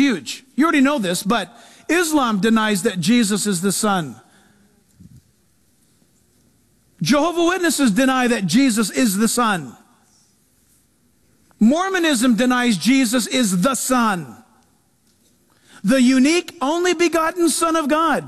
huge. You already know this, but Islam denies that Jesus is the Son. Jehovah's Witnesses deny that Jesus is the Son. Mormonism denies Jesus is the Son, the unique, only begotten Son of God.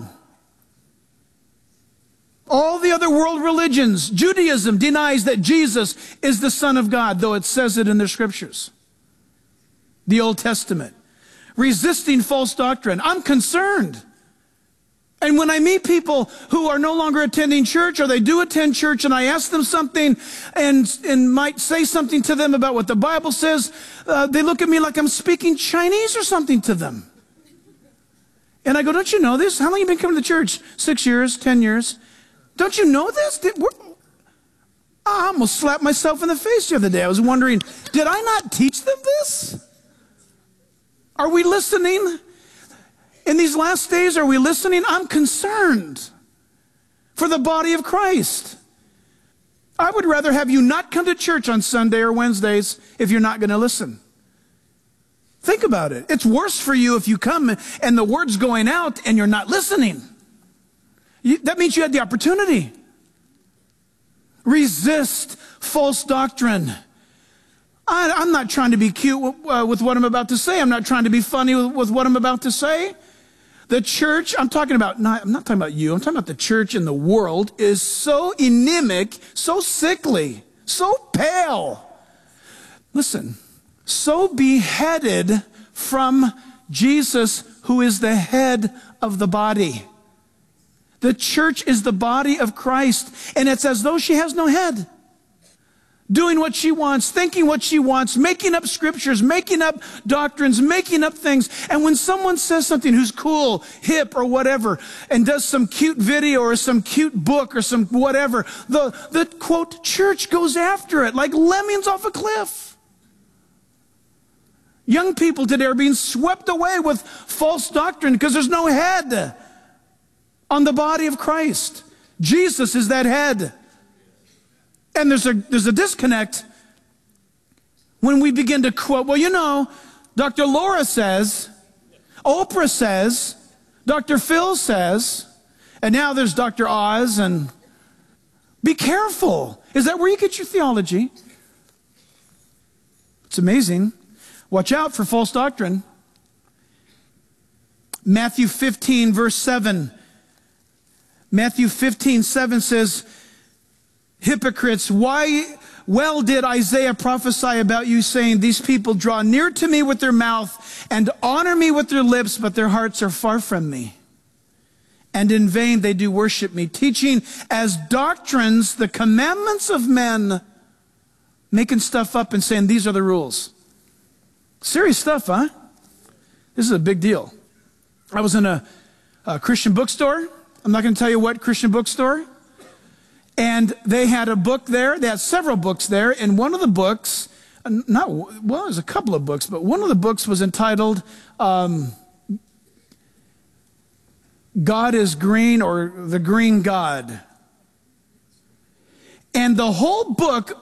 All the other world religions, Judaism denies that Jesus is the Son of God, though it says it in their scriptures. The Old Testament. Resisting false doctrine. I'm concerned. And when I meet people who are no longer attending church, or they do attend church, and I ask them something and might say something to them about what the Bible says, they look at me like I'm speaking Chinese or something to them. And I go, don't you know this? How long have you been coming to church? 6 years, 10 years. Don't you know this? I almost slapped myself in the face the other day. I was wondering, did I not teach them this? Are we listening? In these last days, are we listening? I'm concerned for the body of Christ. I would rather have you not come to church on Sunday or Wednesdays if you're not going to listen. Think about it. It's worse for you if you come and the word's going out and you're not listening. That means you had the opportunity. Resist false doctrine. I'm not trying to be cute with what I'm about to say. I'm not trying to be funny with what I'm about to say. The church, I'm not talking about you. I'm talking about the church in the world is so anemic, so sickly, so pale. Listen, so beheaded from Jesus, who is the head of the body. The church is the body of Christ, and it's as though she has no head. Doing what she wants, thinking what she wants, making up scriptures, making up doctrines, making up things. And when someone says something who's cool, hip, or whatever, and does some cute video or some cute book or some whatever, the quote, church goes after it like lemmings off a cliff. Young people today are being swept away with false doctrine because there's no head on the body of Christ. Jesus is that head. And there's a disconnect when we begin to quote, well, you know, Dr. Laura says, Oprah says, Dr. Phil says, and now there's Dr. Oz, and be careful. Is that where you get your theology? It's amazing. Watch out for false doctrine. Matthew 15, verse 7. Matthew 15:7 says, hypocrites, why well did Isaiah prophesy about you, saying, these people draw near to me with their mouth and honor me with their lips, but their hearts are far from me. And in vain they do worship me, teaching as doctrines the commandments of men, making stuff up and saying, these are the rules. Serious stuff, huh? This is a big deal. I was in a Christian bookstore. I'm not going to tell you what Christian bookstore. And they had a book there. They had several books there. And one of the books, there's a couple of books, but one of the books was entitled God is Green, or The Green God. And the whole book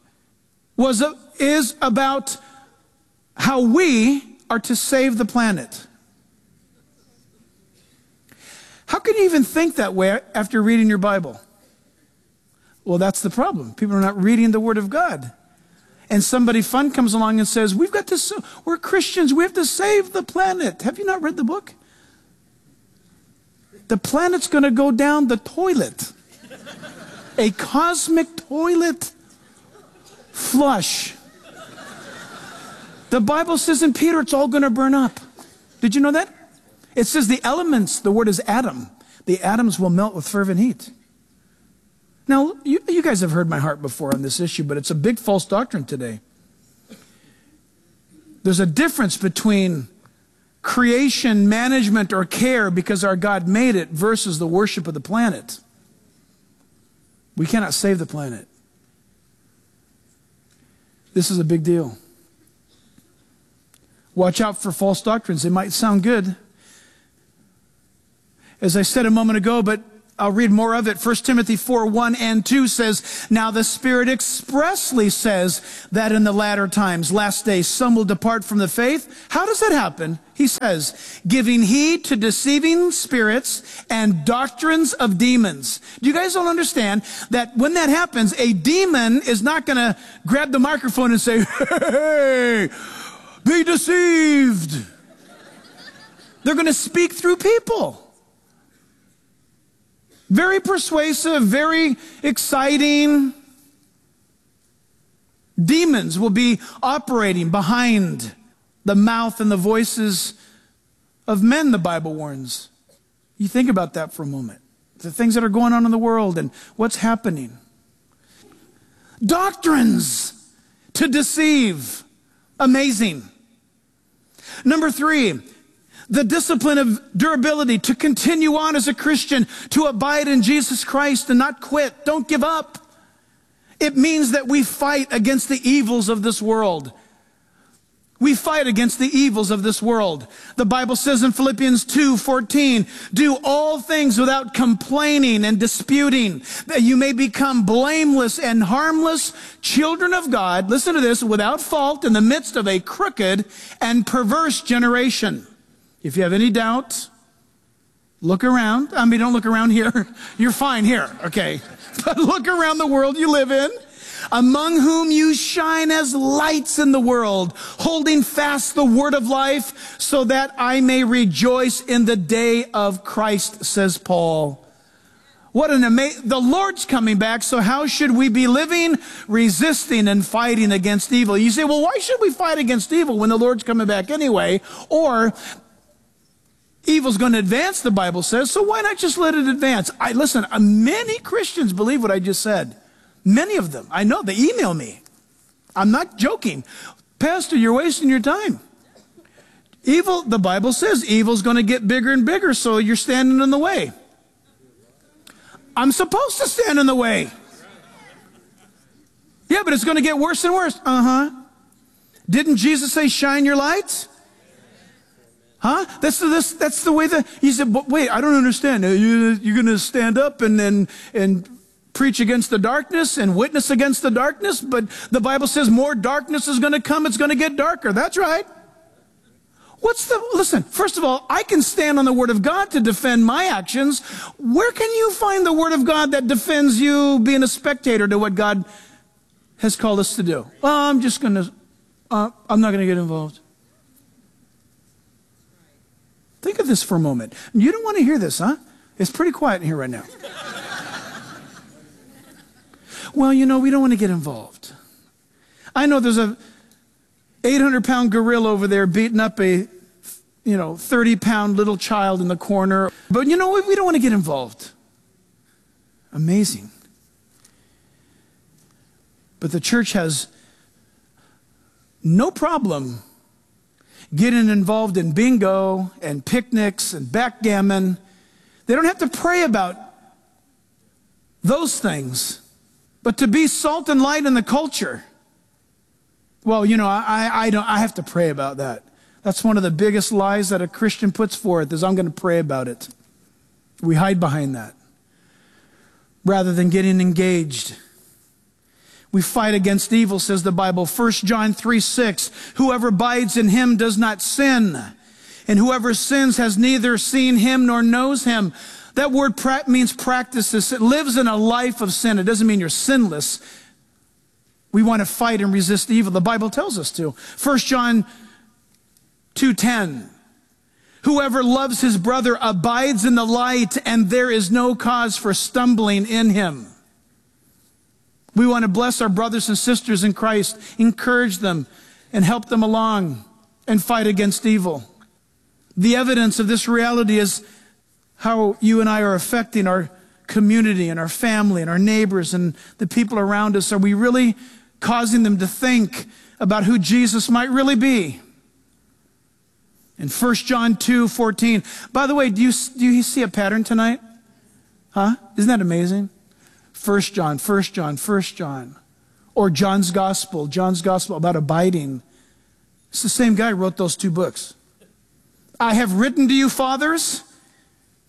is about how we are to save the planet. How can you even think that way after reading your Bible? Well, that's the problem. People are not reading the Word of God. And somebody fun comes along and says, we're Christians, we have to save the planet. Have you not read the book? The planet's going to go down the toilet. A cosmic toilet flush. The Bible says in Peter, it's all going to burn up. Did you know that? It says the elements, the word is atom. The atoms will melt with fervent heat. Now, you guys have heard my heart before on this issue, but it's a big false doctrine today. There's a difference between creation, management, or care because our God made it versus the worship of the planet. We cannot save the planet. This is a big deal. Watch out for false doctrines. They might sound good, as I said a moment ago, but I'll read more of it. 1 Timothy 4:1-2 says, now the Spirit expressly says that in the latter times, last days, some will depart from the faith. How does that happen? He says, giving heed to deceiving spirits and doctrines of demons. Do you guys all understand that when that happens, a demon is not going to grab the microphone and say, hey, be deceived. They're going to speak through people. Very persuasive, very exciting. Demons will be operating behind the mouth and the voices of men, the Bible warns. You think about that for a moment. The things that are going on in the world and what's happening. Doctrines to deceive. Amazing. Number 3. The discipline of durability, to continue on as a Christian, to abide in Jesus Christ and not quit. Don't give up. It means that we fight against the evils of this world. We fight against the evils of this world. The Bible says in Philippians 2:14, do all things without complaining and disputing, that you may become blameless and harmless children of God. Listen to this, without fault in the midst of a crooked and perverse generation. If you have any doubt, look around. I mean, don't look around here. You're fine here, okay? But look around the world you live in, among whom you shine as lights in the world, holding fast the word of life, so that I may rejoice in the day of Christ, says Paul. What an amazing, the Lord's coming back, so how should we be living? Resisting and fighting against evil. You say, well, why should we fight against evil when the Lord's coming back anyway? Or, evil's going to advance, the Bible says, so why not just let it advance? Listen, many Christians believe what I just said. Many of them. I know, they email me. I'm not joking. Pastor, you're wasting your time. Evil, the Bible says, evil's going to get bigger and bigger, so you're standing in the way. I'm supposed to stand in the way. Yeah, but it's going to get worse and worse. Didn't Jesus say, shine your lights? Huh? That's the way that he said, but wait, I don't understand. You're going to stand up and preach against the darkness and witness against the darkness, but the Bible says more darkness is going to come. It's going to get darker. That's right. Listen, first of all, I can stand on the Word of God to defend my actions. Where can you find the Word of God that defends you being a spectator to what God has called us to do? Well, I'm not going to get involved. Think of this for a moment. You don't want to hear this, huh? It's pretty quiet in here right now. Well, we don't want to get involved. I know there's a 800-pound gorilla over there beating up a 30-pound little child in the corner. But we don't want to get involved. Amazing. But the church has no problem getting involved in bingo and picnics and backgammon. They don't have to pray about those things. But to be salt and light in the culture, well, I have to pray about that. That's one of the biggest lies that a Christian puts forth, is I'm going to pray about it. We hide behind that rather than getting engaged. We fight against evil, says the Bible. 1 John 3:6, whoever abides in him does not sin, and whoever sins has neither seen him nor knows him. That word means practices. It lives in a life of sin. It doesn't mean you're sinless. We want to fight and resist evil. The Bible tells us to. 1 John 2:10, whoever loves his brother abides in the light, and there is no cause for stumbling in him. We want to bless our brothers and sisters in Christ, encourage them, and help them along and fight against evil. The evidence of this reality is how you and I are affecting our community and our family and our neighbors and the people around us. Are we really causing them to think about who Jesus might really be? In 1 John 2:14. By the way, do you see a pattern tonight? Huh? Isn't that amazing? 1 John, 1 John, 1 John. Or John's Gospel about abiding. It's the same guy who wrote those two books. I have written to you, fathers,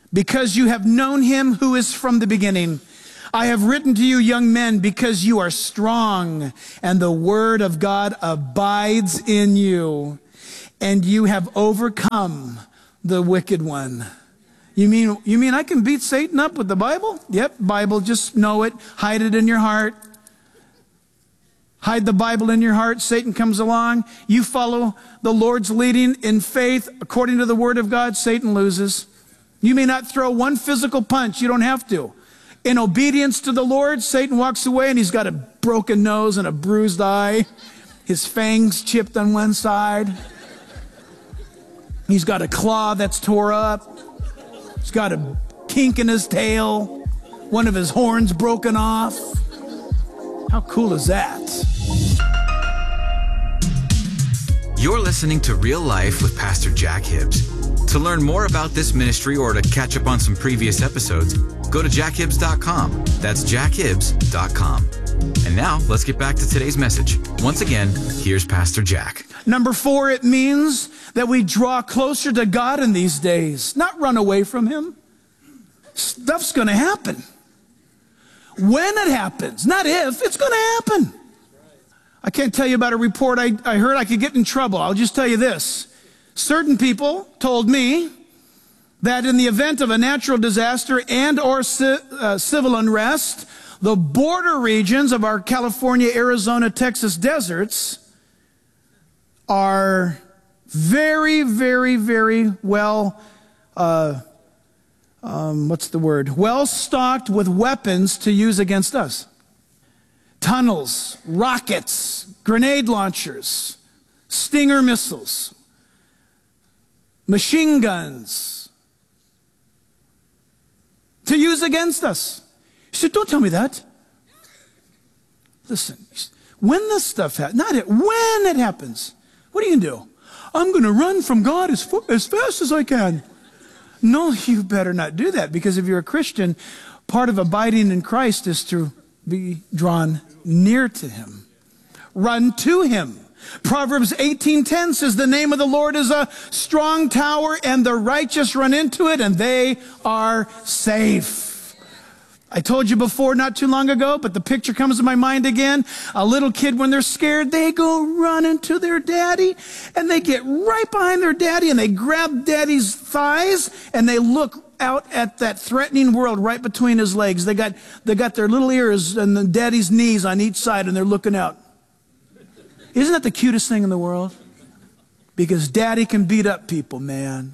because you have known him who is from the beginning. I have written to you, young men, because you are strong, and the word of God abides in you, and you have overcome the wicked one. You mean I can beat Satan up with the Bible? Yep, Bible, just know it. Hide it in your heart. Hide the Bible in your heart. Satan comes along. You follow the Lord's leading in faith according to the word of God. Satan loses. You may not throw one physical punch. You don't have to. In obedience to the Lord, Satan walks away and he's got a broken nose and a bruised eye. His fangs chipped on one side. He's got a claw that's tore up. He's got a kink in his tail. One of his horns broken off. How cool is that? You're listening to Real Life with Pastor Jack Hibbs. To learn more about this ministry or to catch up on some previous episodes, go to jackhibbs.com. That's jackhibbs.com. And now, let's get back to today's message. Once again, here's Pastor Jack. Number 4, it means that we draw closer to God in these days, not run away from him. Stuff's going to happen. When it happens, not if, it's going to happen. I can't tell you about a report I heard I could get in trouble. I'll just tell you this. Certain people told me that in the event of a natural disaster and or civil unrest, the border regions of our California, Arizona, Texas deserts are very, very, very well, well stocked with weapons to use against us. Tunnels, rockets, grenade launchers, Stinger missiles, machine guns to use against us. He said, don't tell me that. Listen, when this stuff happens, not it, when it happens, what are you going to do? I'm going to run from God as fast as I can. No, you better not do that, because if you're a Christian, part of abiding in Christ is to be drawn near to him. Run to him. Proverbs 18:10 says, the name of the Lord is a strong tower, and the righteous run into it, and they are safe. I told you before not too long ago, but the picture comes to my mind again. A little kid, when they're scared, they go running to their daddy, and they get right behind their daddy, and they grab daddy's thighs, and they look out at that threatening world right between his legs. They got their little ears and the daddy's knees on each side, and they're looking out. Isn't that the cutest thing in the world? Because daddy can beat up people, man.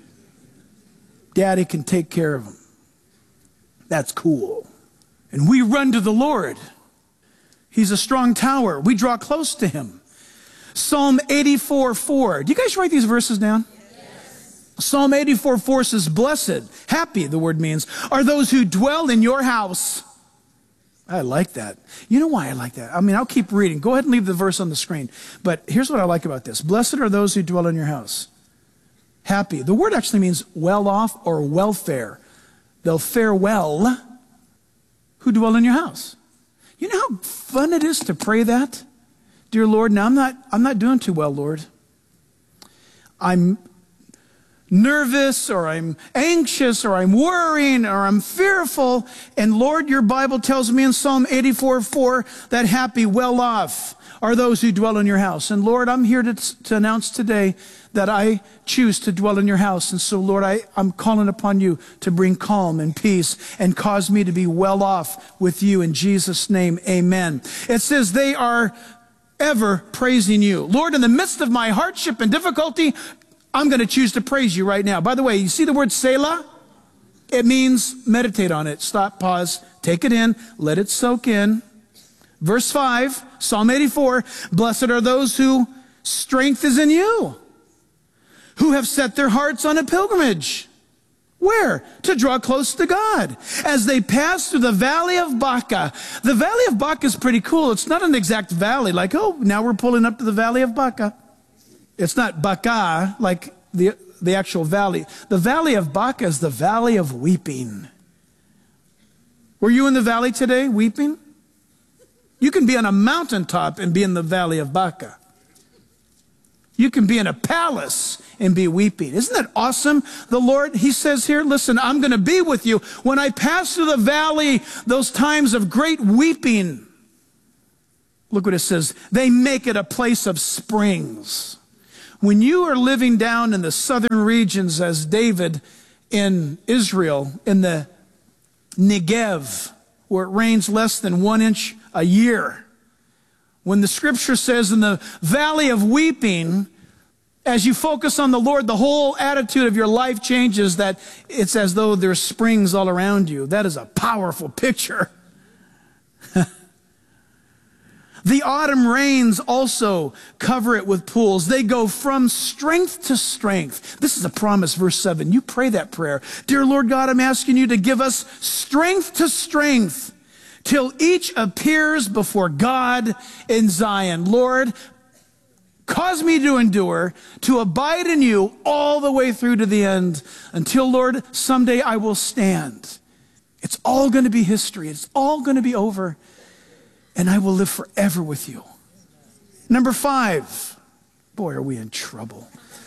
Daddy can take care of them. That's cool. And we run to the Lord. He's a strong tower. We draw close to him. Psalm 84:4. Do you guys write these verses down? Yes. Psalm 84:4 says, blessed, happy, the word means, are those who dwell in your house. I like that. You know why I like that? I mean, I'll keep reading. Go ahead and leave the verse on the screen. But here's what I like about this. Blessed are those who dwell in your house. Happy. The word actually means well off or welfare. They'll fare well who dwell in your house. You know how fun it is to pray that? Dear Lord, now I'm not doing too well, Lord. I'm nervous, or I'm anxious, or I'm worrying, or I'm fearful. And Lord, your Bible tells me in Psalm 84:4 that happy, well off are those who dwell in your house. And Lord, I'm here to announce today that I choose to dwell in your house. And so, Lord, I'm calling upon you to bring calm and peace and cause me to be well off with you. In Jesus' name, amen. It says they are ever praising you. Lord, in the midst of my hardship and difficulty, I'm going to choose to praise you right now. By the way, you see the word Selah? It means meditate on it. Stop, pause, take it in, let it soak in. Verse 5, Psalm 84, blessed are those whose strength is in you, who have set their hearts on a pilgrimage. Where? To draw close to God. As they pass through the valley of Baca. The valley of Baca is pretty cool. It's not an exact valley, like, oh, now we're pulling up to the valley of Baca. It's not Baca, like the actual valley. The valley of Baca is the valley of weeping. Were you in the valley today, weeping? You can be on a mountaintop and be in the valley of Baca. You can be in a palace and be weeping. Isn't that awesome? The Lord, he says here, listen, I'm going to be with you. When I pass through the valley, those times of great weeping, look what it says. They make it a place of springs. When you are living down in the southern regions as David in Israel, in the Negev, where it rains less than 1 inch a year, when the scripture says in the valley of weeping, as you focus on the Lord, the whole attitude of your life changes, that it's as though there's springs all around you. That is a powerful picture. The autumn rains also cover it with pools. They go from strength to strength. This is a promise, verse 7. You pray that prayer. Dear Lord God, I'm asking you to give us strength to strength till each appears before God in Zion. Lord, cause me to endure, to abide in you all the way through to the end, until, Lord, someday I will stand. It's all going to be history. It's all going to be over. And I will live forever with you. Number 5. Boy, are we in trouble.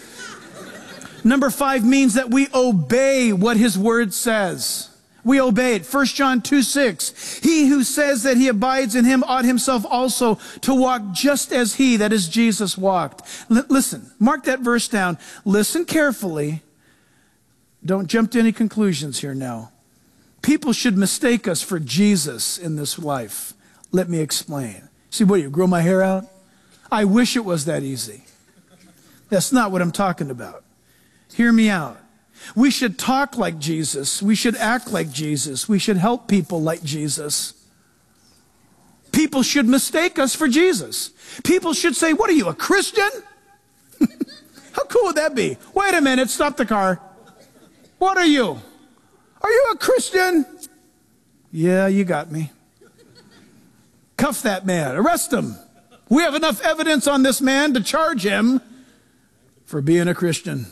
Number 5 means that we obey what his word says. We obey it. 1 John 2:6. He who says that he abides in him ought himself also to walk just as he, that is Jesus, walked. Listen, mark that verse down. Listen carefully. Don't jump to any conclusions here now. People should mistake us for Jesus in this life. Let me explain. See, what, you grow my hair out? I wish it was that easy. That's not what I'm talking about. Hear me out. We should talk like Jesus. We should act like Jesus. We should help people like Jesus. People should mistake us for Jesus. People should say, what are you, a Christian? How cool would that be? Wait a minute, stop the car. What are you? Are you a Christian? Yeah, you got me. Cuff that man. Arrest him. We have enough evidence on this man to charge him for being a Christian.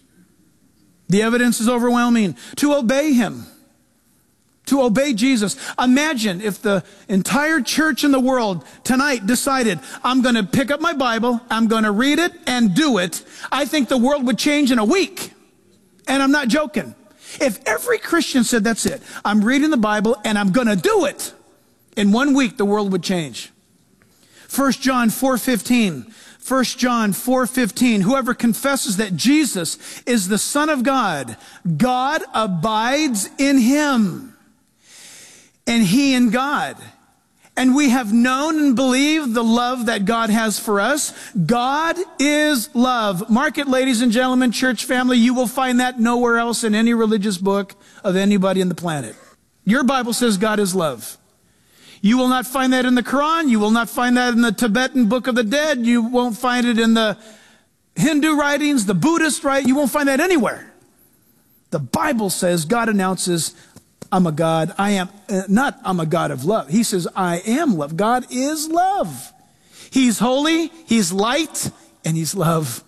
The evidence is overwhelming. To obey him. To obey Jesus. Imagine if the entire church in the world tonight decided, I'm going to pick up my Bible, I'm going to read it and do it. I think the world would change in a week. And I'm not joking. If every Christian said, that's it, I'm reading the Bible and I'm going to do it, in 1 week, the world would change. 1 John 4:15. 1 John 4:15. Whoever confesses that Jesus is the Son of God, God abides in him, and he in God. And we have known and believed the love that God has for us. God is love. Mark it, ladies and gentlemen, church family. You will find that nowhere else in any religious book of anybody in the planet. Your Bible says God is love. You will not find that in the Quran. You will not find that in the Tibetan Book of the Dead. You won't find it in the Hindu writings, the Buddhist writings. You won't find that anywhere. The Bible says, God announces, I'm a God. I am not, I'm a God of love. He says, I am love. God is love. He's holy, he's light, and he's love.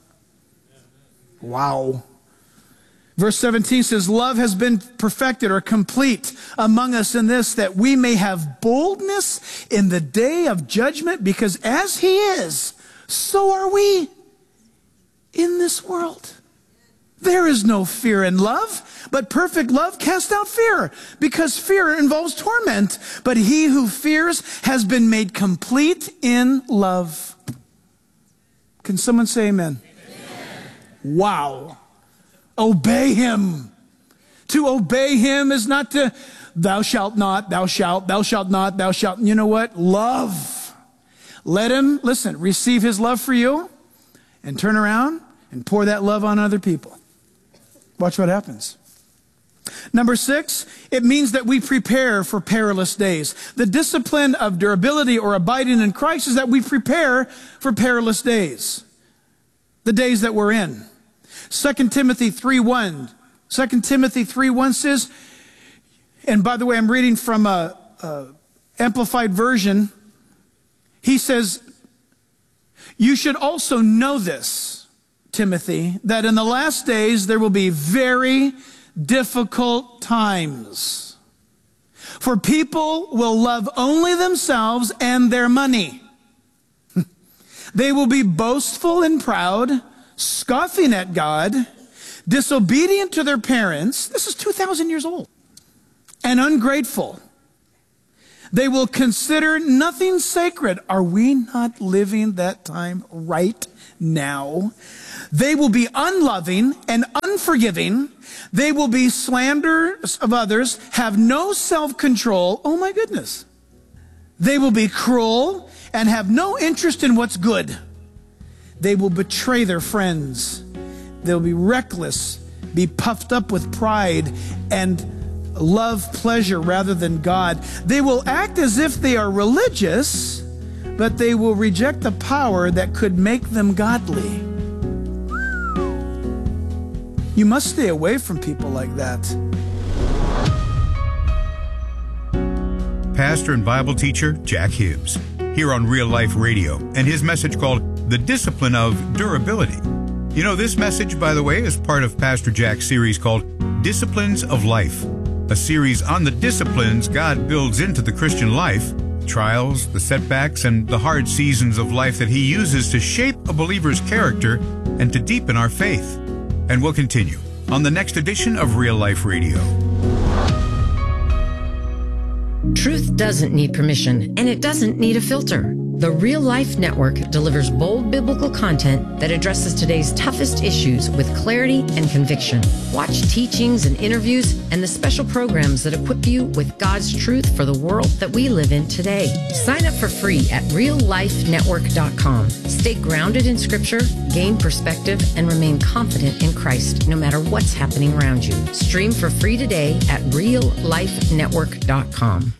Wow. Verse 17 says, love has been perfected or complete among us in this, that we may have boldness in the day of judgment, because as he is, so are we in this world. There is no fear in love, but perfect love casts out fear, because fear involves torment. But he who fears has been made complete in love. Can someone say amen? Amen. Wow. Obey him. To obey him is not to, thou shalt not, thou shalt not, thou shalt. You know what? Love. Let him, listen, receive his love for you and turn around and pour that love on other people. Watch what happens. Number 6, it means that we prepare for perilous days. The discipline of durability or abiding in Christ is that we prepare for perilous days. The days that we're in. 2 Timothy 3:1. 2 Timothy 3:1 says, and by the way, I'm reading from a Amplified Version. He says, you should also know this, Timothy, that in the last days there will be very difficult times. For people will love only themselves and their money. They will be boastful and proud, scoffing at God, disobedient to their parents. This is 2,000 years old. And ungrateful. They will consider nothing sacred. Are we not living that time right now? They will be unloving and unforgiving. They will be slanderers of others, have no self-control. Oh my goodness. They will be cruel and have no interest in what's good. They will betray their friends. They'll be reckless, be puffed up with pride, and love pleasure rather than God. They will act as if they are religious, but they will reject the power that could make them godly. You must stay away from people like that. Pastor and Bible teacher Jack Hibbs, here on Real Life Radio, and his message called The Discipline of Durability. You know, this message, by the way, is part of Pastor Jack's series called Disciplines of Life, a series on the disciplines God builds into the Christian life, trials, the setbacks, and the hard seasons of life that he uses to shape a believer's character and to deepen our faith. And we'll continue on the next edition of Real Life Radio. Truth doesn't need permission, and it doesn't need a filter. The Real Life Network delivers bold biblical content that addresses today's toughest issues with clarity and conviction. Watch teachings and interviews and the special programs that equip you with God's truth for the world that we live in today. Sign up for free at reallifenetwork.com. Stay grounded in Scripture, gain perspective, and remain confident in Christ no matter what's happening around you. Stream for free today at reallifenetwork.com.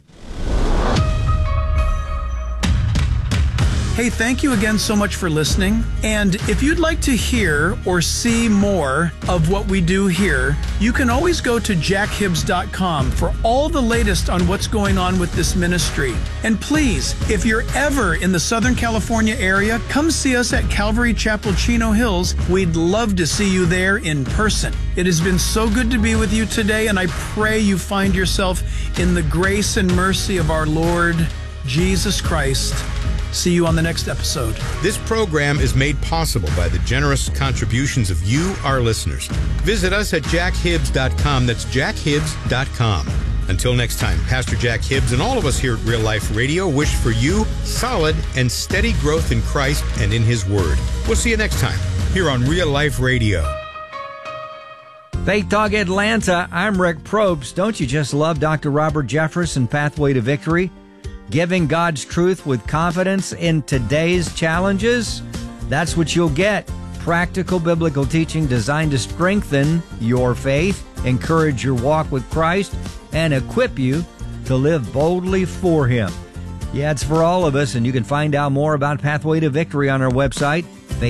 Hey, thank you again so much for listening. And if you'd like to hear or see more of what we do here, you can always go to jackhibbs.com for all the latest on what's going on with this ministry. And please, if you're ever in the Southern California area, come see us at Calvary Chapel, Chino Hills. We'd love to see you there in person. It has been so good to be with you today, and I pray you find yourself in the grace and mercy of our Lord Jesus Christ. See you on the next episode. This program is made possible by the generous contributions of you, our listeners. Visit us at jackhibbs.com. That's jackhibbs.com. Until next time, Pastor Jack Hibbs and all of us here at Real Life Radio wish for you solid and steady growth in Christ and in His Word. We'll see you next time here on Real Life Radio. Faith Talk Atlanta, I'm Rick Probst. Don't you just love Dr. Robert Jefferson, Pathway to Victory? Giving God's truth with confidence in today's challenges? That's what you'll get. Practical biblical teaching designed to strengthen your faith, encourage your walk with Christ, and equip you to live boldly for Him. Yeah, it's for all of us, and you can find out more about Pathway to Victory on our website,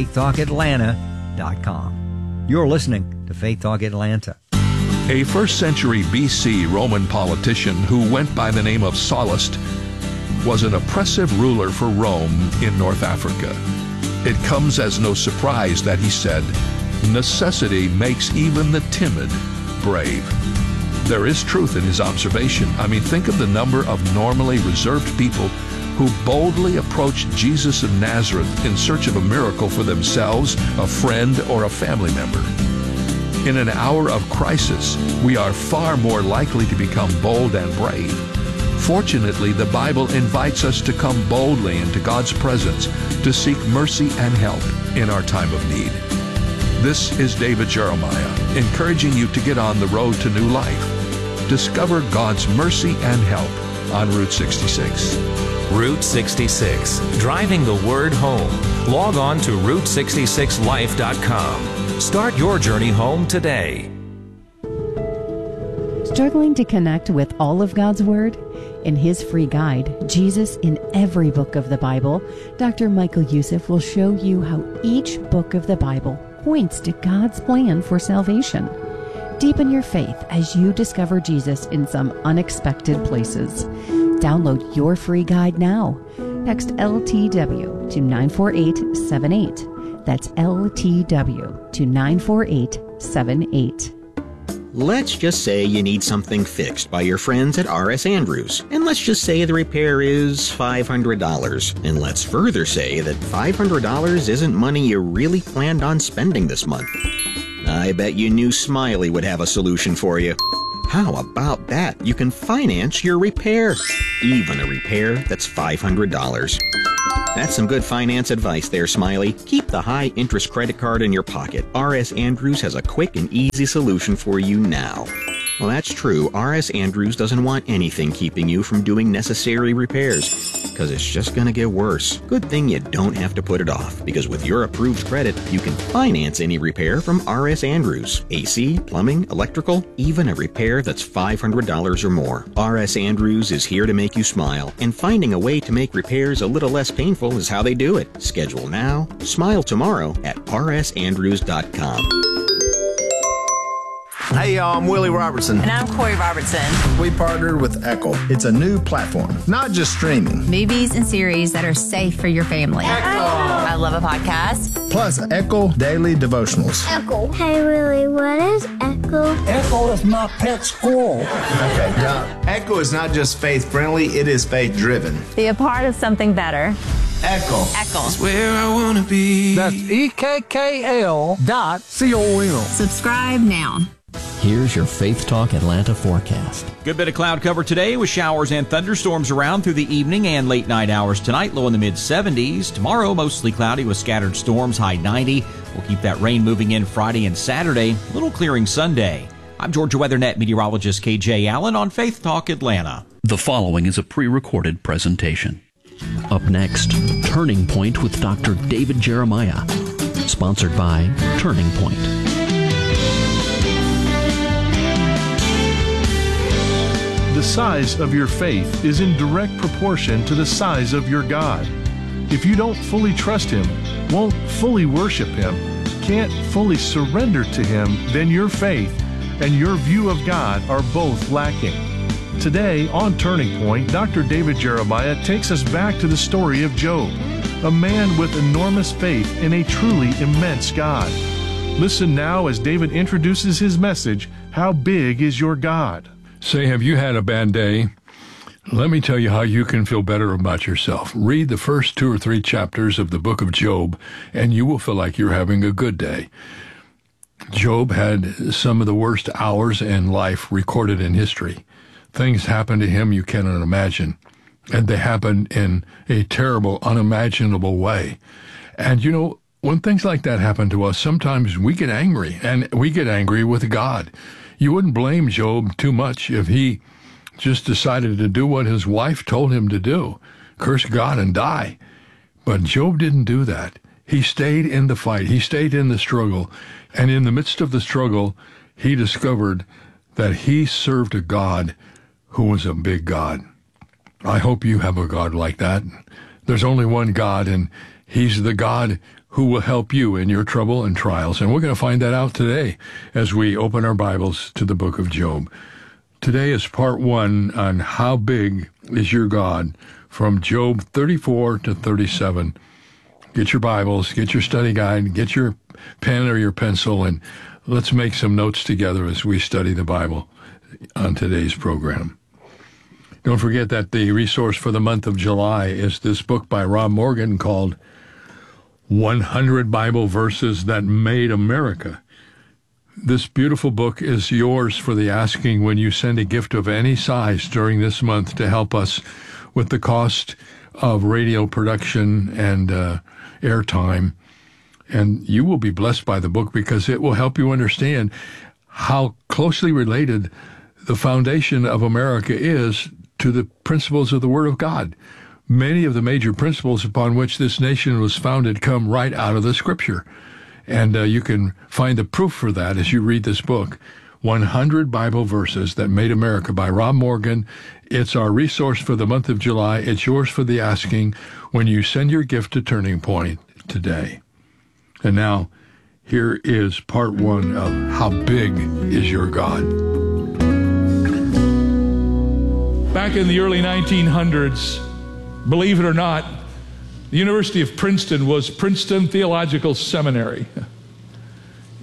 faithtalkatlanta.com. You're listening to Faith Talk Atlanta. A 1st century BC Roman politician who went by the name of Sallust was an oppressive ruler for Rome in North Africa. It comes as no surprise that he said, "Necessity makes even the timid brave." There is truth in his observation. I mean, think of the number of normally reserved people who boldly approached Jesus of Nazareth in search of a miracle for themselves, a friend, or a family member. In an hour of crisis, we are far more likely to become bold and brave. Fortunately, the Bible invites us to come boldly into God's presence to seek mercy and help in our time of need. This is David Jeremiah, encouraging you to get on the road to new life. Discover God's mercy and help on Route 66. Route 66, driving the word home. Log on to Route66Life.com. Start your journey home today. Struggling to connect with all of God's Word? In his free guide, Jesus in Every Book of the Bible, Dr. Michael Youssef will show you how each book of the Bible points to God's plan for salvation. Deepen your faith as you discover Jesus in some unexpected places. Download your free guide now. Text LTW to 94878. That's LTW to 94878. Let's just say you need something fixed by your friends at R.S. Andrews, and let's just say the repair is $500. And let's further say that $500 isn't money you really planned on spending this month. I bet you knew Smiley would have a solution for you. How about that? You can finance your repair, even a repair that's $500. That's some good finance advice there, Smiley. Keep the high-interest credit card in your pocket. R.S. Andrews has a quick and easy solution for you now. Well, that's true. R.S. Andrews doesn't want anything keeping you from doing necessary repairs, because it's just going to get worse. Good thing you don't have to put it off, because with your approved credit, you can finance any repair from R.S. Andrews. AC, plumbing, electrical, even a repair that's $500 or more. R.S. Andrews is here to make you smile, and finding a way to make repairs a little less painful is how they do it. Schedule now, smile tomorrow at rsandrews.com. Hey y'all, I'm Willie Robertson. And I'm Corey Robertson. We partnered with Echo. It's a new platform, not just streaming. Movies and series that are safe for your family. Echo! I love a podcast. Plus Echo Daily Devotionals. Echo. Hey Willie, what is Echo? Echo is my pet squirrel. Okay, now Echo is not just faith-friendly, it is faith-driven. Be a part of something better. Echo. Echo. It's where I want to be. That's EKKL.com. Subscribe now. Here's your Faith Talk Atlanta forecast. Good bit of cloud cover today with showers and thunderstorms around through the evening and late night hours tonight, low in the mid-70s. Tomorrow, mostly cloudy with scattered storms, high 90. We'll keep that rain moving in Friday and Saturday, little clearing Sunday. I'm Georgia WeatherNet meteorologist KJ Allen on Faith Talk Atlanta. The following is a pre-recorded presentation. Up next, Turning Point with Dr. David Jeremiah. Sponsored by Turning Point. The size of your faith is in direct proportion to the size of your God. If you don't fully trust Him, won't fully worship Him, can't fully surrender to Him, then your faith and your view of God are both lacking. Today on Turning Point, Dr. David Jeremiah takes us back to the story of Job, a man with enormous faith in a truly immense God. Listen now as David introduces his message, How Big Is Your God? Say, have you had a bad day? Let me tell you how you can feel better about yourself. Read the first 2 or 3 chapters of the book of Job, and you will feel like you're having a good day. Job had some of the worst hours in life recorded in history. Things happened to him you cannot imagine, and they happened in a terrible, unimaginable way. And you know, when things like that happen to us, sometimes we get angry, and we get angry with God. You wouldn't blame Job too much if he just decided to do what his wife told him to do, curse God and die. But Job didn't do that. He stayed in the fight. He stayed in the struggle. And in the midst of the struggle, he discovered that he served a God who was a big God. I hope you have a God like that. There's only one God, and He's the God who will help you in your trouble and trials. And we're going to find that out today as we open our Bibles to the book of Job. Today is part 1 on How Big Is Your God, from Job 34 to 37. Get your Bibles, get your study guide, get your pen or your pencil, and let's make some notes together as we study the Bible on today's program. Don't forget that the resource for the month of July is this book by Rob Morgan called 100 Bible Verses That Made America. This beautiful book is yours for the asking when you send a gift of any size during this month to help us with the cost of radio production and airtime. And you will be blessed by the book because it will help you understand how closely related the foundation of America is to the principles of the Word of God. Many of the major principles upon which this nation was founded come right out of the Scripture. And you can find the proof for that as you read this book, 100 Bible Verses That Made America by Rob Morgan. It's our resource for the month of July. It's yours for the asking when you send your gift to Turning Point today. And now, here is part 1 of How Big Is Your God? Back in the early 1900s, believe it or not, the University of Princeton was Princeton Theological Seminary.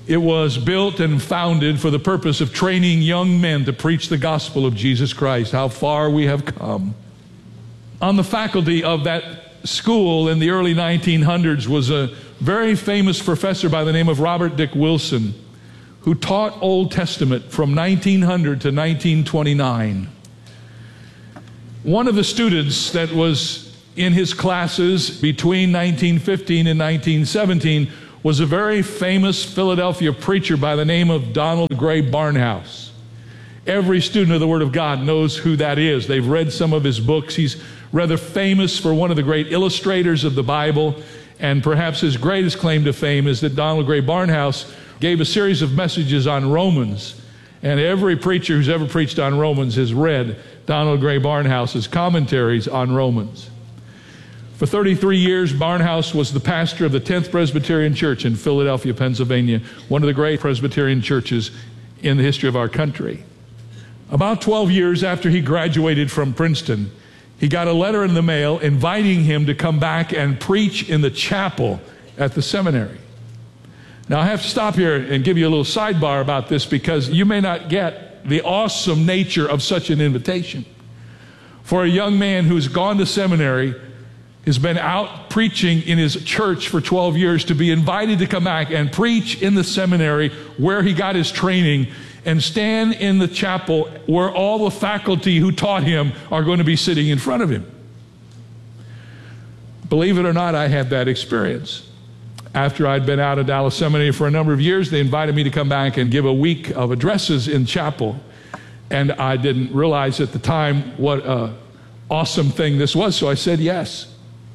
It was built and founded for the purpose of training young men to preach the gospel of Jesus Christ. How far we have come. On the faculty of that school in the early 1900s was a very famous professor by the name of Robert Dick Wilson, who taught Old Testament from 1900 to 1929. One of the students that was in his classes between 1915 and 1917 was a very famous Philadelphia preacher by the name of Donald Gray Barnhouse. Every student of the Word of God knows who that is. They've read some of his books. He's rather famous for one of the great illustrators of the Bible, and perhaps his greatest claim to fame is that Donald Gray Barnhouse gave a series of messages on Romans, and every preacher who's ever preached on Romans has read Donald Gray Barnhouse's commentaries on Romans. For 33 years, Barnhouse was the pastor of the 10th Presbyterian Church in Philadelphia, Pennsylvania, one of the great Presbyterian churches in the history of our country. About 12 years after he graduated from Princeton, he got a letter in the mail inviting him to come back and preach in the chapel at the seminary. Now, I have to stop here and give you a little sidebar about this because you may not get the awesome nature of such an invitation. For a young man who's gone to seminary, has been out preaching in his church for 12 years, to be invited to come back and preach in the seminary where he got his training and stand in the chapel where all the faculty who taught him are going to be sitting in front of him. Believe it or not, I had that experience. After I'd been out of Dallas Seminary for a number of years, they invited me to come back and give a week of addresses in chapel. And I didn't realize at the time what an awesome thing this was, so I said yes.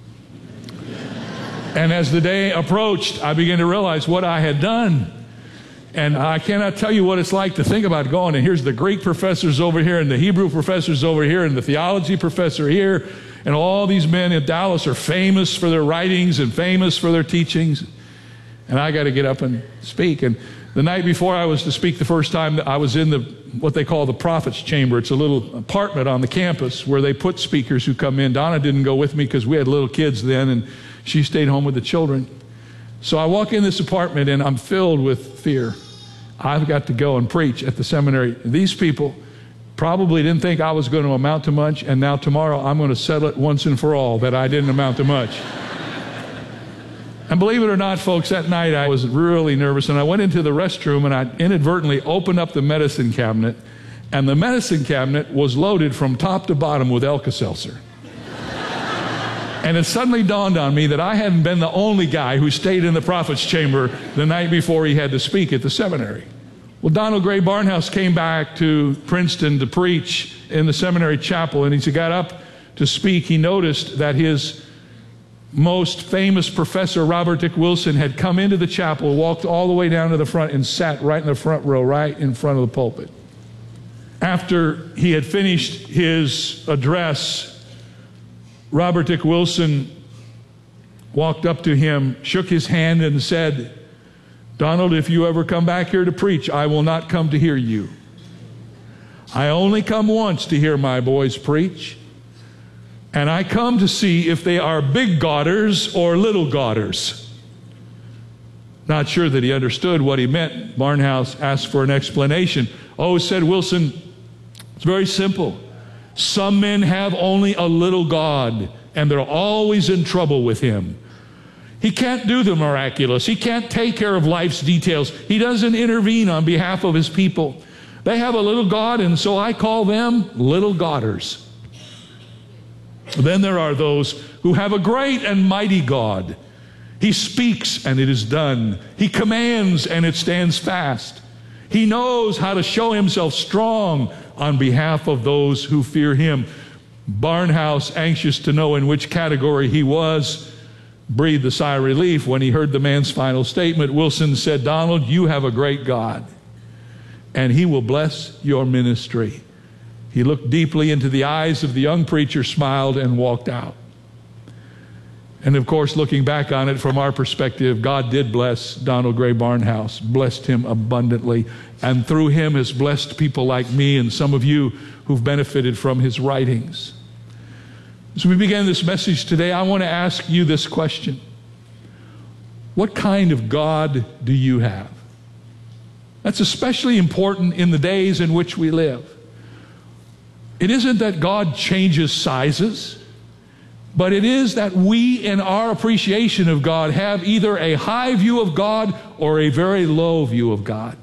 And as the day approached, I began to realize what I had done. And I cannot tell you what it's like to think about going, and here's the Greek professors over here, and the Hebrew professors over here, and the theology professor here, and all these men in Dallas are famous for their writings and famous for their teachings. And I got to get up and speak. And the night before I was to speak the first time, I was in what they call the prophet's chamber. It's a little apartment on the campus where they put speakers who come in. Donna didn't go with me because we had little kids then, and she stayed home with the children. So I walk in this apartment and I'm filled with fear. I've got to go and preach at the seminary. These people probably didn't think I was going to amount to much, and now tomorrow I'm going to settle it once and for all that I didn't amount to much. And believe it or not, folks, that night I was really nervous, and I went into the restroom and I inadvertently opened up the medicine cabinet, and the medicine cabinet was loaded from top to bottom with Alka-Seltzer. And it suddenly dawned on me that I hadn't been the only guy who stayed in the prophet's chamber the night before he had to speak at the seminary. Well, Donald Gray Barnhouse came back to Princeton to preach in the seminary chapel, and as he got up to speak, he noticed that his most famous professor, Robert Dick Wilson, had come into the chapel, walked all the way down to the front, and sat right in the front row, right in front of the pulpit. After he had finished his address, Robert Dick Wilson walked up to him, shook his hand, and said, "Donald, if you ever come back here to preach, I will not come to hear you. I only come once to hear my boys preach, and I come to see if they are big Godders or little Godders." Not sure that he understood what he meant. Barnhouse asked for an explanation. "Oh," said Wilson, "it's very simple. Some men have only a little God, and they're always in trouble with him. He can't do the miraculous. He can't take care of life's details. He doesn't intervene on behalf of his people. They have a little God, and so I call them little Godders. Then there are those who have a great and mighty God. He speaks, and it is done. He commands, and it stands fast. He knows how to show himself strong on behalf of those who fear him." Barnhouse, anxious to know in which category he was, breathed a sigh of relief when he heard the man's final statement. Wilson said, "Donald, you have a great God, and he will bless your ministry." He looked deeply into the eyes of the young preacher, smiled, and walked out. And of course, looking back on it from our perspective, God did bless Donald Gray Barnhouse, blessed him abundantly, and through him has blessed people like me and some of you who've benefited from his writings. As we begin this message today, I want to ask you this question. What kind of God do you have? That's especially important in the days in which we live. It isn't that God changes sizes, but it is that we, in our appreciation of God, have either a high view of God or a very low view of God.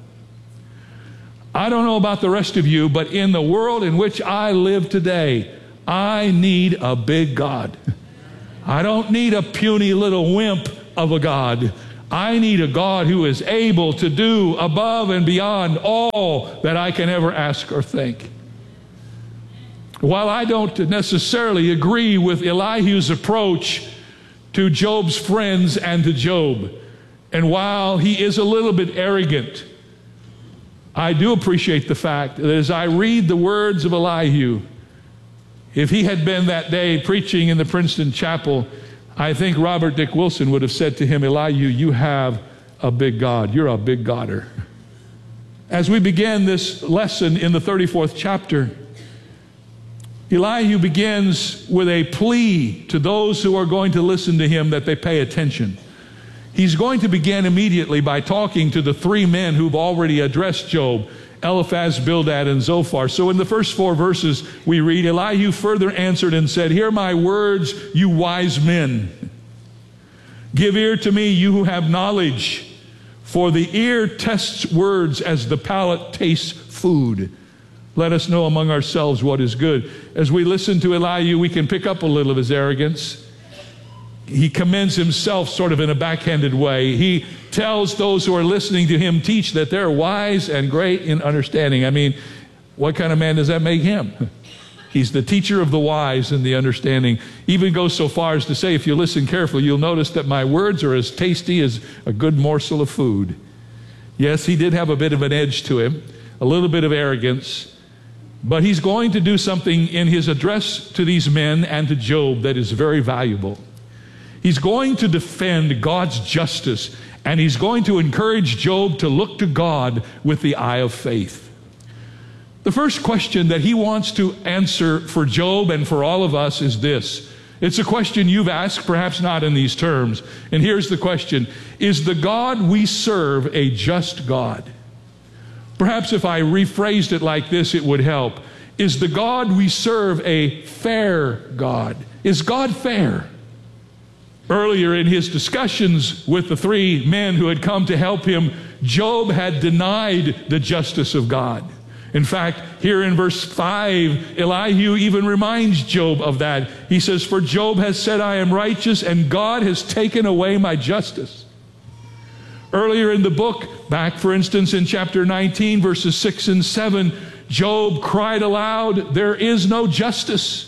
I don't know about the rest of you, but in the world in which I live today, I need a big God. I don't need a puny little wimp of a God. I need a God who is able to do above and beyond all that I can ever ask or think. While I don't necessarily agree with Elihu's approach to Job's friends and to Job, and while he is a little bit arrogant, I do appreciate the fact that as I read the words of Elihu, if he had been that day preaching in the Princeton Chapel, I think Robert Dick Wilson would have said to him, Elihu, you have a big God. You're a big Godder. As we begin this lesson in the 34th chapter, Elihu begins with a plea to those who are going to listen to him that they pay attention. He's going to begin immediately by talking to the three men who've already addressed Job, Eliphaz, Bildad, and Zophar. So in the first 4 verses we read, Elihu further answered and said, hear my words, you wise men. Give ear to me, you who have knowledge, for the ear tests words as the palate tastes food. Let us know among ourselves what is good. As we listen to Elihu, we can pick up a little of his arrogance. He commends himself sort of in a backhanded way. He tells those who are listening to him teach that they're wise and great in understanding. I mean, what kind of man does that make him? He's the teacher of the wise in the understanding. Even goes so far as to say, if you listen carefully, you'll notice that my words are as tasty as a good morsel of food. Yes, he did have a bit of an edge to him, a little bit of arrogance, but he's going to do something in his address to these men and to Job that is very valuable. He's going to defend God's justice, and he's going to encourage Job to look to God with the eye of faith. The first question that he wants to answer for Job and for all of us is this. It's a question you've asked, perhaps not in these terms. And here's the question. Is the God we serve a just God? Perhaps if I rephrased it like this, it would help. Is the God we serve a fair God? Is God fair? Earlier in his discussions with the three men who had come to help him, Job had denied the justice of God. In fact, here in verse 5, Elihu even reminds Job of that. He says, for Job has said, I am righteous, and God has taken away my justice. Earlier in the book, back for instance in chapter 19, verses 6 and 7, Job cried aloud, there is no justice.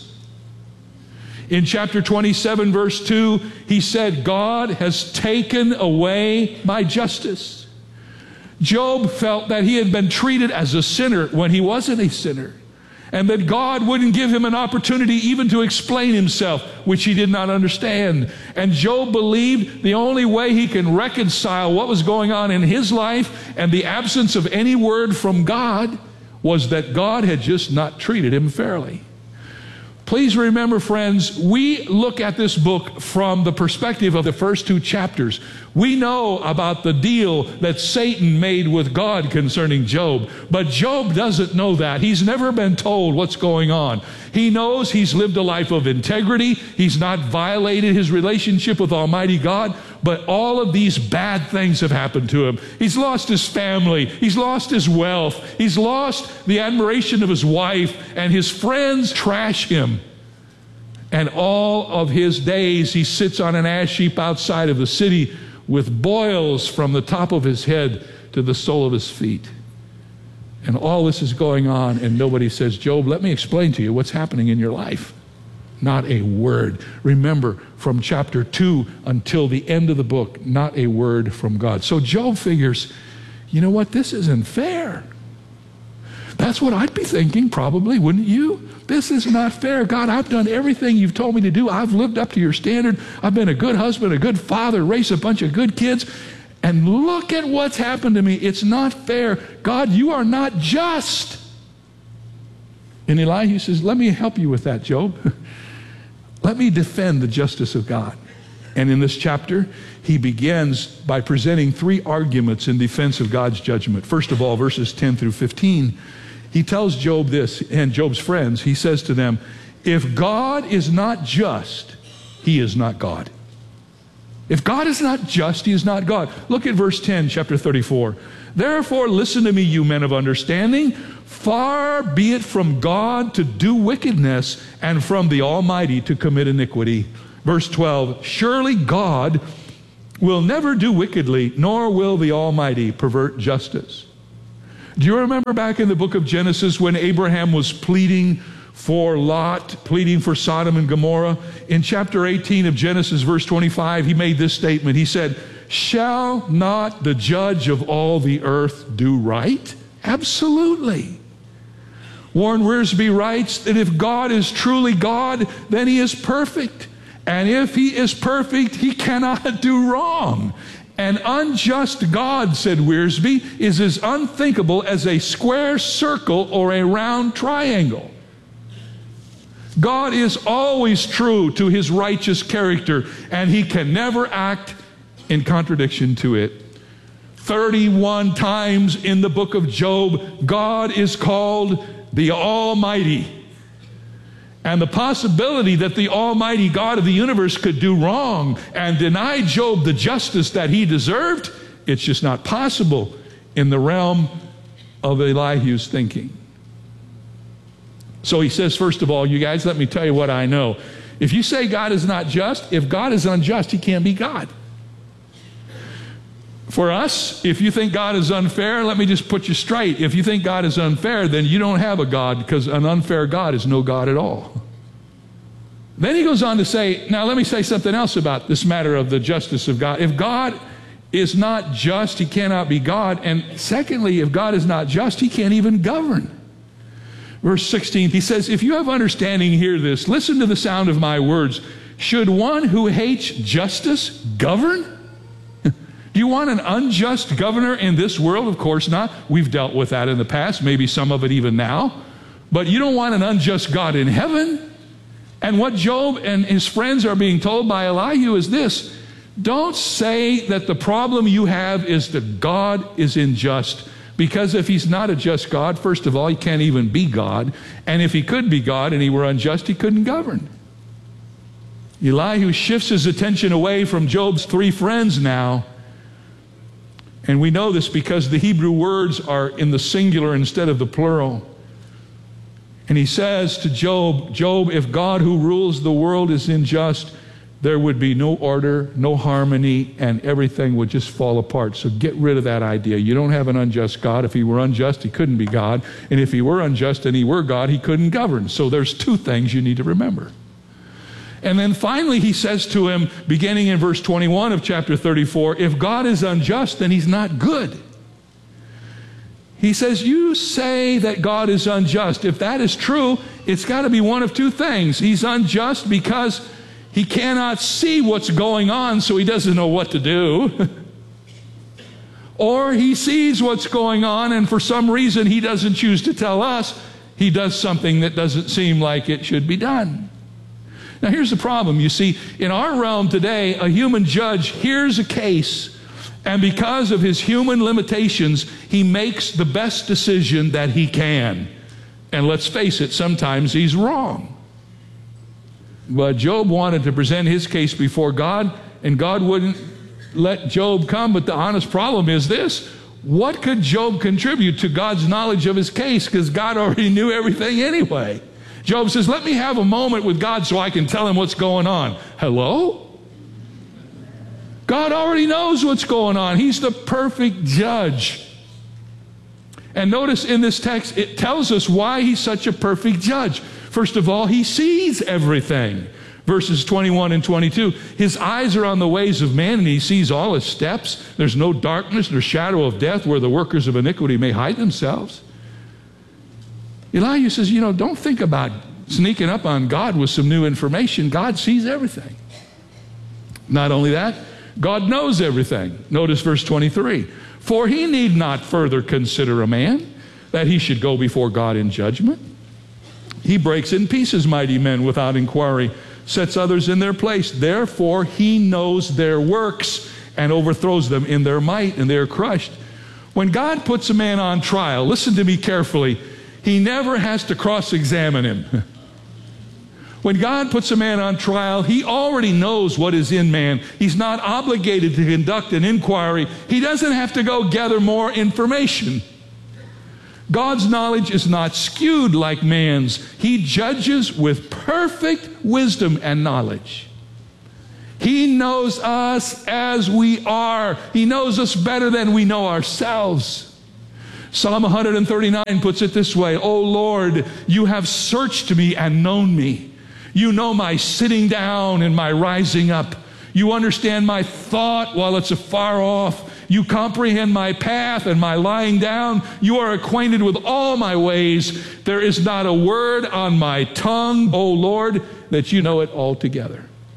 In chapter 27, verse 2, he said, God has taken away my justice. Job felt that he had been treated as a sinner when he wasn't a sinner, and that God wouldn't give him an opportunity even to explain himself, which he did not understand. And Job believed the only way he can reconcile what was going on in his life and the absence of any word from God was that God had just not treated him fairly. Please remember, friends, we look at this book from the perspective of the first 2 chapters. We know about the deal that Satan made with God concerning Job, but Job doesn't know that. He's never been told what's going on. He knows he's lived a life of integrity. He's not violated his relationship with Almighty God, but all of these bad things have happened to him. He's lost his family. He's lost his wealth. He's lost the admiration of his wife, and his friends trash him. And all of his days, he sits on an ash heap outside of the city with boils from the top of his head to the sole of his feet. And all this is going on, and nobody says, Job, let me explain to you what's happening in your life. Not a word. Remember, from chapter 2 until the end of the book, not a word from God. So Job figures, you know what, this isn't fair. That's what I'd be thinking probably, wouldn't you? This is not fair. God, I've done everything you've told me to do. I've lived up to your standard. I've been a good husband, a good father, raised a bunch of good kids. And look at what's happened to me. It's not fair. God, you are not just. And Elihu says, let me help you with that, Job. Let me defend the justice of God. And in this chapter, he begins by presenting 3 arguments in defense of God's judgment. First of all, verses 10 through 15, he tells Job this, and Job's friends, he says to them, if God is not just, he is not God. If God is not just, he is not God. Look at verse 10, chapter 34. Therefore, listen to me, you men of understanding. Far be it from God to do wickedness, and from the Almighty to commit iniquity. Verse 12, surely God will never do wickedly, nor will the Almighty pervert justice. Do you remember back in the book of Genesis when Abraham was pleading for Lot, pleading for Sodom and Gomorrah? In chapter 18 of Genesis, verse 25, he made this statement. He said, shall not the judge of all the earth do right? Absolutely. Warren Wiersbe writes that if God is truly God, then he is perfect. And if he is perfect, he cannot do wrong. An unjust God, said Wiersbe, is as unthinkable as a square circle or a round triangle. God is always true to his righteous character, and he can never act in contradiction to it. 31 times in the book of Job, God is called the Almighty. And the possibility that the Almighty God of the universe could do wrong and deny Job the justice that he deserved, it's just not possible in the realm of Elihu's thinking. So he says, first of all, you guys, let me tell you what I know. If you say God is not just, if God is unjust, he can't be God. For us, if you think God is unfair, let me just put you straight. If you think God is unfair, then you don't have a God, because an unfair God is no God at all. Then he goes on to say, now let me say something else about this matter of the justice of God. If God is not just, he cannot be God. And secondly, if God is not just, he can't even govern. Verse 16, he says, if you have understanding, hear this. Listen to the sound of my words. Should one who hates justice govern? Do you want an unjust governor in this world? Of course not. We've dealt with that in the past, maybe some of it even now. But you don't want an unjust God in heaven. And what Job and his friends are being told by Elihu is this. Don't say that the problem you have is that God is unjust. Because if he's not a just God, first of all, he can't even be God. And if he could be God and he were unjust, he couldn't govern. Elihu shifts his attention away from Job's 3 friends now. And we know this because the Hebrew words are in the singular instead of the plural. And he says to Job, Job, if God who rules the world is unjust, there would be no order, no harmony, and everything would just fall apart. So get rid of that idea. You don't have an unjust God. If he were unjust, he couldn't be God. And if he were unjust and he were God, he couldn't govern. So there's 2 things you need to remember. And then finally he says to him, beginning in verse 21 of chapter 34, if God is unjust, then he's not good. He says, you say that God is unjust. If that is true, it's got to be one of 2 things. He's unjust because he cannot see what's going on, so he doesn't know what to do. Or he sees what's going on, and for some reason he doesn't choose to tell us. He does something that doesn't seem like it should be done. Now here's the problem. You see, in our realm today, a human judge hears a case, and because of his human limitations, he makes the best decision that he can. And let's face it, sometimes he's wrong. But Job wanted to present his case before God, and God wouldn't let Job come. But the honest problem is this. What could Job contribute to God's knowledge of his case? Because God already knew everything anyway. Job says, let me have a moment with God so I can tell him what's going on. Hello? God already knows what's going on. He's the perfect judge. And notice in this text, it tells us why he's such a perfect judge. First of all, he sees everything. Verses 21 and 22, his eyes are on the ways of man, and he sees all his steps. There's no darkness nor shadow of death where the workers of iniquity may hide themselves. Elihu says, don't think about sneaking up on God with some new information. God sees everything. Not only that, God knows everything. Notice verse 23. For he need not further consider a man, that he should go before God in judgment. He breaks in pieces mighty men without inquiry. sets others in their place. Therefore, he knows their works and overthrows them in their might, and they are crushed. When God puts a man on trial, listen to me carefully, he never has to cross-examine him. When God puts a man on trial, he already knows what is in man. He's not obligated to conduct an inquiry. He doesn't have to go gather more information. God's knowledge is not skewed like man's. He judges with perfect wisdom and knowledge. He knows us as we are. He knows us better than we know ourselves. Psalm 139 puts it this way, "O Lord, you have searched me and known me. You know my sitting down and my rising up. You understand my thought while it's afar off. You comprehend my path and my lying down. You are acquainted with all my ways. There is not a word on my tongue, O Lord, that you know it altogether."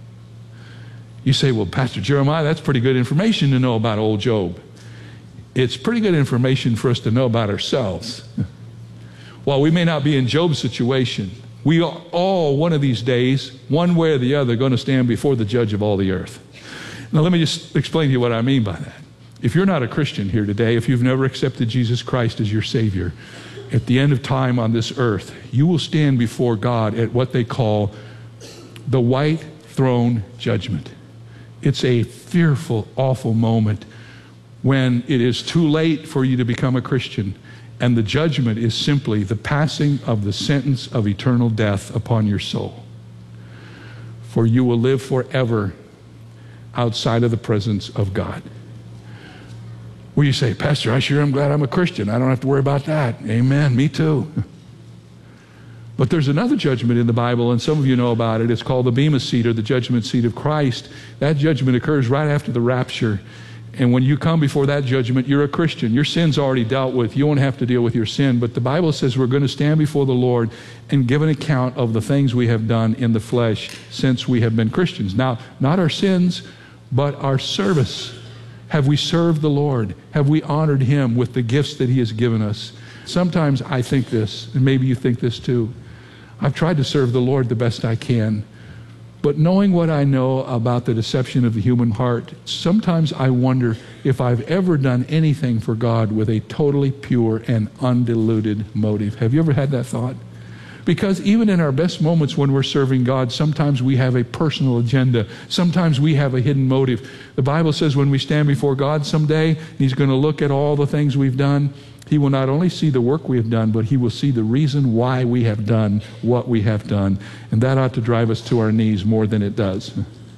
You say, well, Pastor Jeremiah, that's pretty good information to know about old Job. It's pretty good information for us to know about ourselves. While we may not be in Job's situation, we are all one of these days, one way or the other, going to stand before the judge of all the earth. Now let me just explain to you what I mean by that. If you're not a Christian here today, if you've never accepted Jesus Christ as your Savior, at the end of time on this earth, you will stand before God at what they call the white throne judgment. It's a fearful, awful moment when it is too late for you to become a Christian. And the judgment is simply the passing of the sentence of eternal death upon your soul. For you will live forever outside of the presence of God. Well, you say, Pastor, I sure am glad I'm a Christian. I don't have to worry about that. Amen, me too. But there's another judgment in the Bible, and some of you know about it. It's called the Bema seat, or the judgment seat of Christ. That judgment occurs right after the rapture. And when you come before that judgment, you're a Christian. Your sin's already dealt with. You won't have to deal with your sin. But the Bible says we're going to stand before the Lord and give an account of the things we have done in the flesh since we have been Christians. Now, not our sins, but our service. Have we served the Lord? Have we honored Him with the gifts that He has given us? Sometimes I think this, and maybe you think this too. I've tried to serve the Lord the best I can. But knowing what I know about the deception of the human heart, sometimes I wonder if I've ever done anything for God with a totally pure and undiluted motive. Have you ever had that thought? Because even in our best moments when we're serving God, sometimes we have a personal agenda. Sometimes we have a hidden motive. The Bible says when we stand before God someday, He's going to look at all the things we've done. He will not only see the work we have done, but He will see the reason why we have done what we have done. And that ought to drive us to our knees more than it does.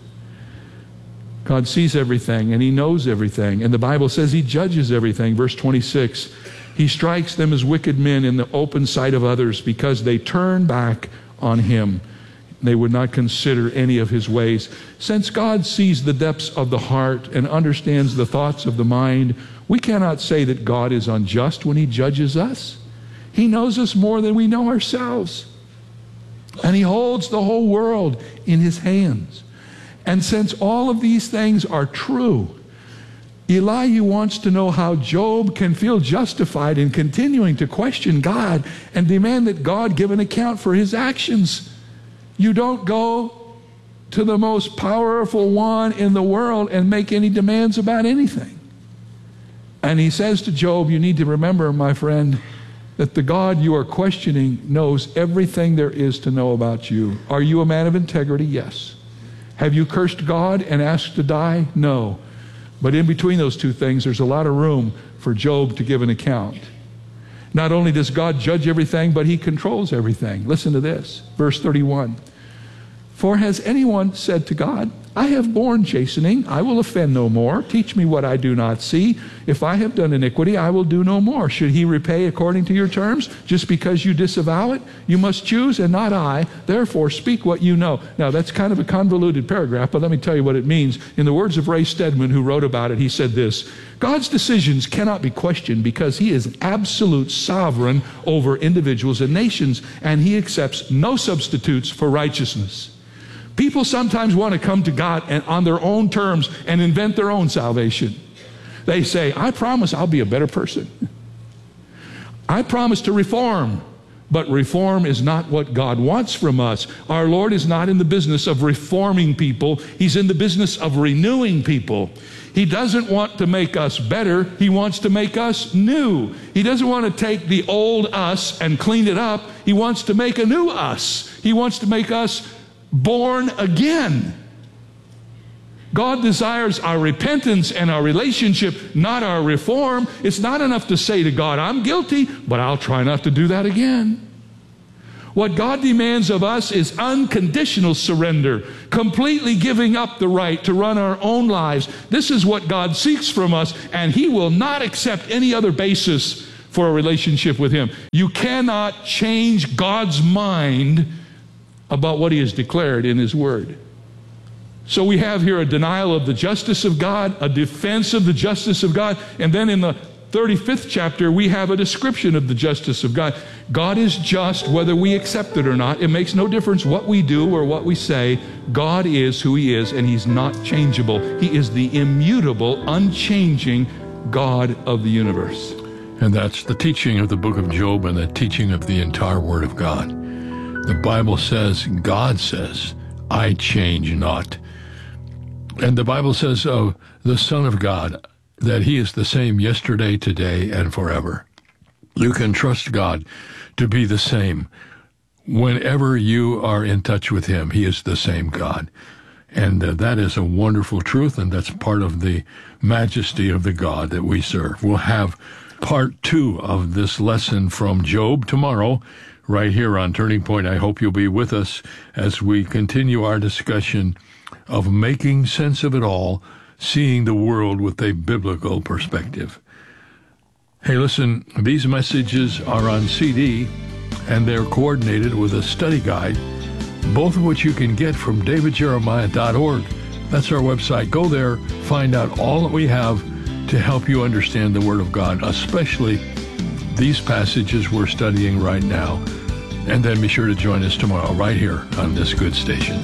God sees everything and He knows everything. And the Bible says He judges everything. Verse 26, He strikes them as wicked men in the open sight of others because they turn back on Him. They would not consider any of His ways. Since God sees the depths of the heart and understands the thoughts of the mind, we cannot say that God is unjust when He judges us. He knows us more than we know ourselves. And He holds the whole world in His hands. And since all of these things are true, Elihu wants to know how Job can feel justified in continuing to question God and demand that God give an account for his actions. You don't go to the most powerful one in the world and make any demands about anything. And he says to Job, you need to remember, my friend, that the God you are questioning knows everything there is to know about you. Are you a man of integrity? Yes. Have you cursed God and asked to die? No. But in between those two things, there's a lot of room for Job to give an account. Not only does God judge everything, but He controls everything. Listen to this, verse 31. For has anyone said to God, I have borne chastening, I will offend no more. Teach me what I do not see. If I have done iniquity, I will do no more. Should He repay according to your terms? Just because you disavow it? You must choose and not I. Therefore, speak what you know. Now, that's kind of a convoluted paragraph, but let me tell you what it means. In the words of Ray Stedman, who wrote about it, he said this: God's decisions cannot be questioned because He is absolute sovereign over individuals and nations, and He accepts no substitutes for righteousness. People sometimes want to come to God and on their own terms and invent their own salvation. They say, I promise I'll be a better person. I promise to reform. But reform is not what God wants from us. Our Lord is not in the business of reforming people. He's in the business of renewing people. He doesn't want to make us better. He wants to make us new. He doesn't want to take the old us and clean it up. He wants to make a new us. He wants to make us born again. God desires our repentance and our relationship, not our reform. It's not enough to say to God, I'm guilty, but I'll try not to do that again. What God demands of us is unconditional surrender, completely giving up the right to run our own lives. This is what God seeks from us, and He will not accept any other basis for a relationship with Him. You cannot change God's mind about what He has declared in His Word. So we have here a denial of the justice of God, a defense of the justice of God, and then in the 35th chapter, we have a description of the justice of God. God is just whether we accept it or not. It makes no difference what we do or what we say. God is who He is, and He's not changeable. He is the immutable, unchanging God of the universe. And that's the teaching of the book of Job and the teaching of the entire Word of God. The Bible says, God says, I change not. And the Bible says of the Son of God that He is the same yesterday, today, and forever. You can trust God to be the same. Whenever you are in touch with Him, He is the same God. And that is a wonderful truth, and that's part of the majesty of the God that we serve. We'll have part 2 of this lesson from Job tomorrow, right here on Turning Point. I hope you'll be with us as we continue our discussion of making sense of it all, seeing the world with a biblical perspective. Hey, listen, these messages are on CD, and they're coordinated with a study guide, both of which you can get from davidjeremiah.org. That's our website. Go there, find out all that we have to help you understand the Word of God, especially these passages we're studying right now. And then be sure to join us tomorrow right here on this good station.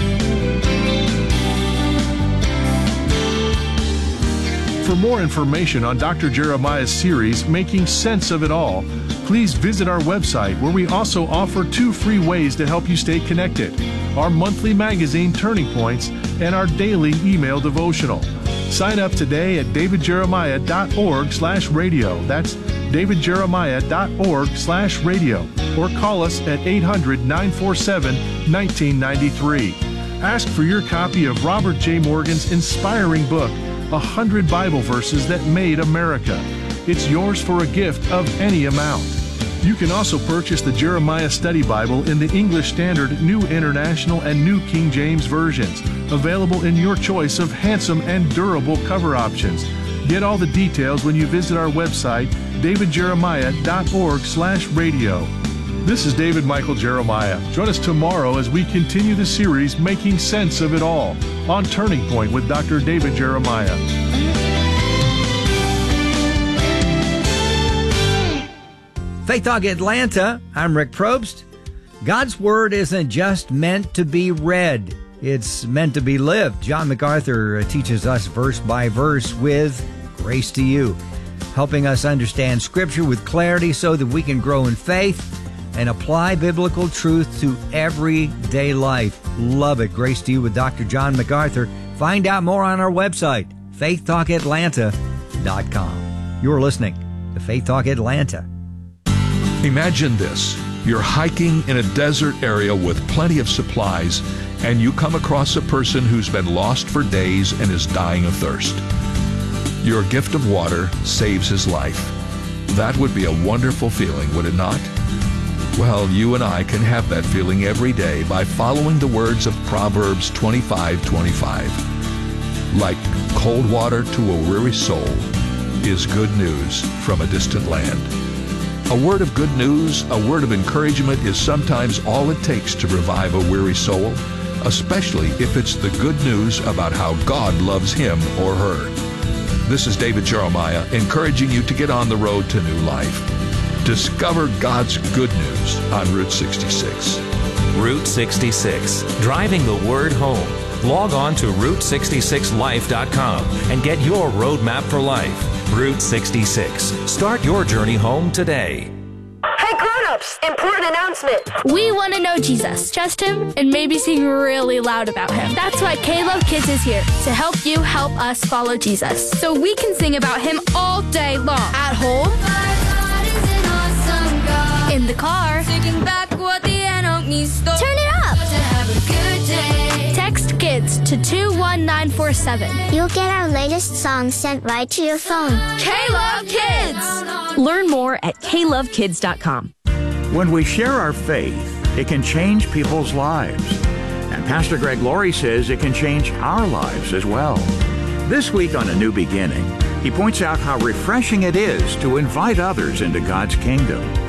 For more information on Dr. Jeremiah's series, Making Sense of It All, please visit our website, where we also offer 2 free ways to help you stay connected: our monthly magazine, Turning Points, and our daily email devotional. Sign up today at davidjeremiah.org/radio. That's davidjeremiah.org/radio. Or call us at 800-947-1993. Ask for your copy of Robert J. Morgan's inspiring book, 100 Bible Verses That Made America. It's yours for a gift of any amount. You can also purchase the Jeremiah Study Bible in the English Standard, New International, and New King James versions, available in your choice of handsome and durable cover options. Get all the details when you visit our website, davidjeremiah.org/radio. This is David Michael Jeremiah. Join us tomorrow as we continue the series, Making Sense of It All, on Turning Point with Dr. David Jeremiah. Faith Talk Atlanta, I'm Rick Probst. God's Word isn't just meant to be read, it's meant to be lived. John MacArthur teaches us verse by verse with grace to you, helping us understand Scripture with clarity so that we can grow in faith and apply biblical truth to everyday life. Love it. Grace to you with Dr. John MacArthur. Find out more on our website, faithtalkatlanta.com. You're listening to Faith Talk Atlanta. Imagine this. You're hiking in a desert area with plenty of supplies, and you come across a person who's been lost for days and is dying of thirst. Your gift of water saves his life. That would be a wonderful feeling, would it not? Well, you and I can have that feeling every day by following the words of Proverbs 25:25. Like cold water to a weary soul is good news from a distant land. A word of good news, a word of encouragement is sometimes all it takes to revive a weary soul, especially if it's the good news about how God loves him or her. This is David Jeremiah encouraging you to get on the road to new life. Discover God's good news on Route 66. Route 66, driving the word home. Log on to Route66Life.com and get your roadmap for life. Route 66. Start your journey home today. Hey, grown-ups! Pops, important announcement. We want to know Jesus, trust him, and maybe sing really loud about him. That's why K-Love Kids is here, to help you help us follow Jesus. So we can sing about him all day long. At home, in the car, singing back what the enemy stole. Turn it up. Text KIDS to 21947. You'll get our latest songs sent right to your phone. K-Love Kids! Learn more at klovekids.com. When we share our faith, it can change people's lives. And Pastor Greg Laurie says it can change our lives as well. This week on A New Beginning, he points out how refreshing it is to invite others into God's kingdom.